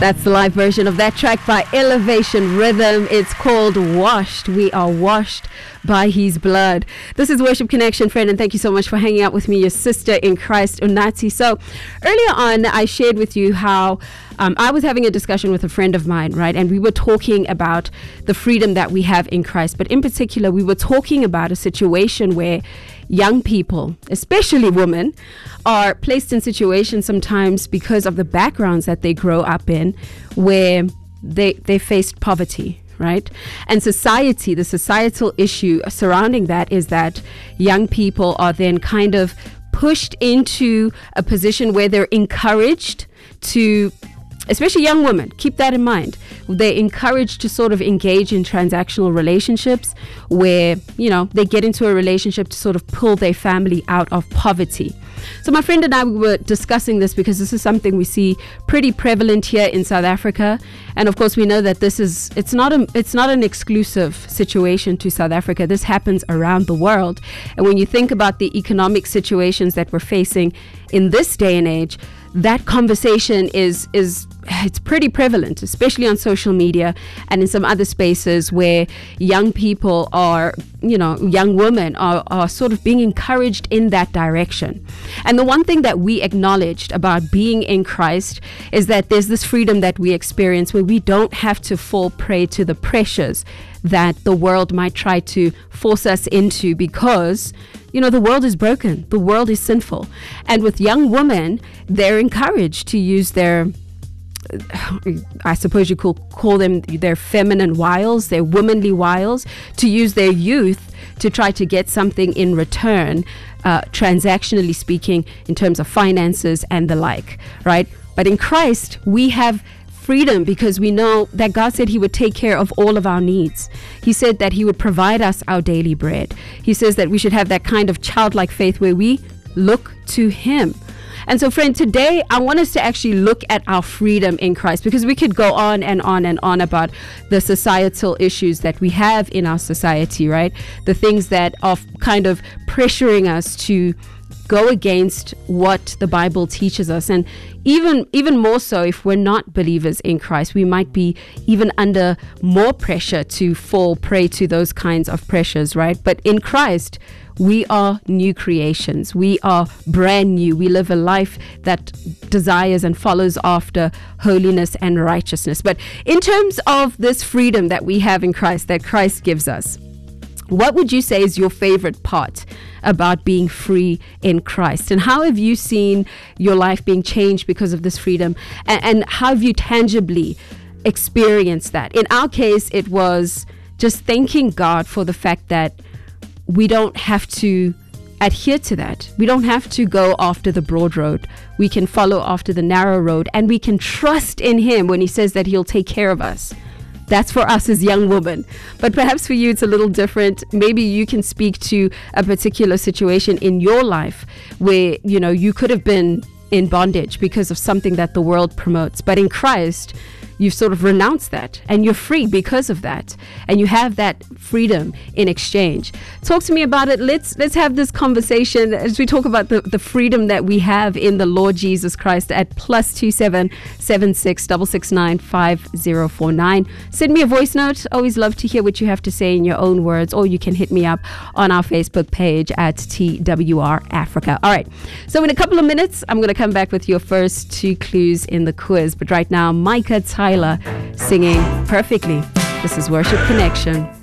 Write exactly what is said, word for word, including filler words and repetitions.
That's the live version of that track by Elevation Rhythm. It's called Washed. We are washed by His blood. This is Worship Connection, friend, and thank you so much for hanging out with me, your sister in Christ, Unathi. So earlier on, I shared with you how um, I was having a discussion with a friend of mine, right? And we were talking about the freedom that we have in Christ. But in particular, we were talking about a situation where young people, especially women, are placed in situations sometimes because of the backgrounds that they grow up in, where they they faced poverty, right? And society, the societal issue surrounding that is that young people are then kind of pushed into a position where they're encouraged to, especially young women, keep that in mind. They're encouraged to sort of engage in transactional relationships where, you know, they get into a relationship to sort of pull their family out of poverty. So my friend and I were discussing this because this is something we see pretty prevalent here in South Africa. And of course, we know that this is, it's not a, it's not an exclusive situation to South Africa. This happens around the world. And when you think about the economic situations that we're facing in this day and age, that conversation is is it's pretty prevalent, especially on social media and in some other spaces where young people are, you know, young women are, are sort of being encouraged in that direction. And the one thing that we acknowledged about being in Christ is that there's this freedom that we experience where we don't have to fall prey to the pressures that the world might try to force us into because, you know, the world is broken. The world is sinful. And with young women, they're encouraged to use their, I suppose you could call them their feminine wiles, their womanly wiles, to use their youth to try to get something in return, uh, transactionally speaking, in terms of finances and the like, right? But in Christ, we have freedom because we know that God said He would take care of all of our needs. He said that He would provide us our daily bread. He says that we should have that kind of childlike faith where we look to Him. And so, friend, today I want us to actually look at our freedom in Christ, because we could go on and on and on about the societal issues that we have in our society, right? The things that are kind of pressuring us to go against what the Bible teaches us. And even even more so if we're not believers in Christ, we might be even under more pressure to fall prey to those kinds of pressures, right? But in Christ, we are new creations. We are brand new. We live a life that desires and follows after holiness and righteousness. But in terms of this freedom that we have in Christ, that Christ gives us, what would you say is your favorite part about being free in Christ? And how have you seen your life being changed because of this freedom? And, and how have you tangibly experienced that? In our case, it was just thanking God for the fact that we don't have to adhere to that. We don't have to go after the broad road. We can follow after the narrow road, and we can trust in Him when He says that He'll take care of us. That's for us as young women. But perhaps for you, it's a little different. Maybe you can speak to a particular situation in your life where, you know, you could have been in bondage because of something that the world promotes. But in Christ, you've sort of renounced that and you're free because of that. And you have that freedom in exchange. Talk to me about it. Let's let's have this conversation as we talk about the, the freedom that we have in the Lord Jesus Christ at plus two seven seven six six six nine five zero four nine. Send me a voice note. Always love to hear what you have to say in your own words, or you can hit me up on our Facebook page at T W R Africa. All right. So in a couple of minutes, I'm going to come back with your first two clues in the quiz. But right now, Micah Tyler singing Perfectly. This is Worship Connection.